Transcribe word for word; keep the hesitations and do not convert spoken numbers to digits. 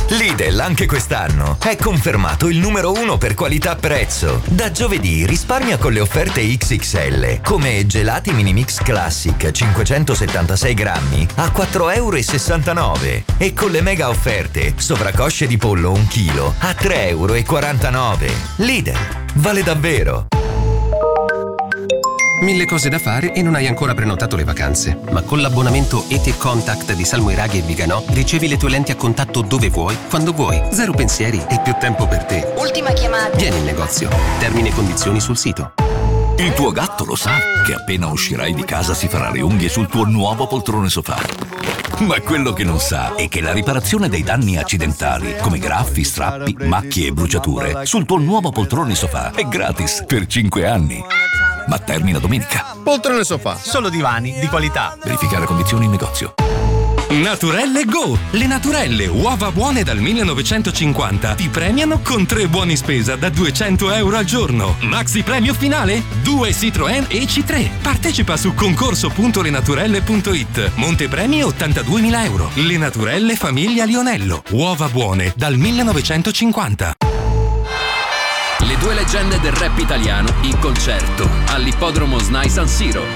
Lidl anche quest'anno è confermato il numero uno per qualità-prezzo. Da giovedì risparmia con le offerte X X L, come gelati mini mix classic cinquecentosettantasei grammi a quattro euro e sessantanove e con le mega offerte sovracosce di pollo un chilo a tre euro e quarantanove. Lidl, vale davvero! Mille cose da fare e non hai ancora prenotato le vacanze. Ma con l'abbonamento E T Contact di Salmoiraghi e Viganò ricevi le tue lenti a contatto dove vuoi, quando vuoi. Zero pensieri e più tempo per te. Ultima chiamata. Vieni in negozio. Termini e condizioni sul sito. Il tuo gatto lo sa che appena uscirai di casa si farà le unghie sul tuo nuovo poltrone sofà. Ma quello che non sa è che la riparazione dei danni accidentali, come graffi, strappi, macchie e bruciature, sul tuo nuovo poltrone sofà è gratis per cinque anni. Ma termina domenica. Poltrone sofà, solo divani di qualità. Verificare condizioni in negozio. Naturelle Go! Le Naturelle, uova buone dal millenovecentocinquanta, ti premiano con tre buoni spesa da duecento euro al giorno. Maxi premio finale? Due Citroën E C tre. Partecipa su concorso punto lenaturelle punto it. Montepremi ottantaduemila euro. Le Naturelle Famiglia Lionello. Uova buone dal millenovecentocinquanta. Le due leggende del rap italiano in concerto all'Ippodromo S N A I San Siro.